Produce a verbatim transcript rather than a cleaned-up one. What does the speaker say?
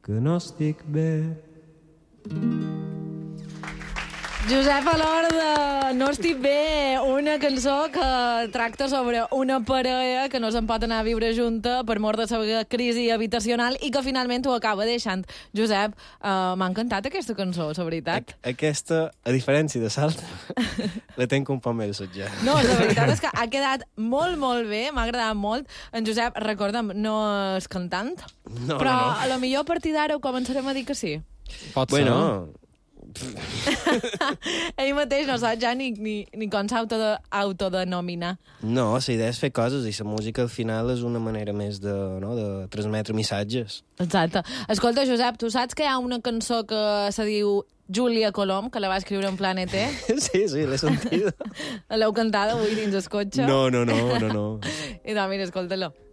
que no estic bé. Josep Alor de No estic bé, una cançó que tracta sobre una parella que no se'n pot anar a viure junta per mort de la crisi habitacional i que finalment ho acaba deixant. Josep, uh, m'ha encantat aquesta cançó, la veritat. A aquesta, a diferència de l'altra, la tenc un poc més assajada. No, la veritat és que ha quedat molt, molt bé, m'ha agradat molt. En Josep, recorda'm, no és cantant, No, però no, no. a lo millor a partir d'ara ho començarem a dir que sí. Pot Bueno, Ell mateix no sap ja ni, ni, ni com s'autodenominar. no, la idea és fer coses i la música al final és una manera més de, no, de transmetre missatges. Exacte. Escolta, Josep, tu saps que hi ha una cançó que se diu Júlia Colom, que la va escriure en Planet E? Sí, sí, l'he sentit. L'heu cantada avui dins el cotxe? No, no, no, no, no. I no, mira, escolta-la.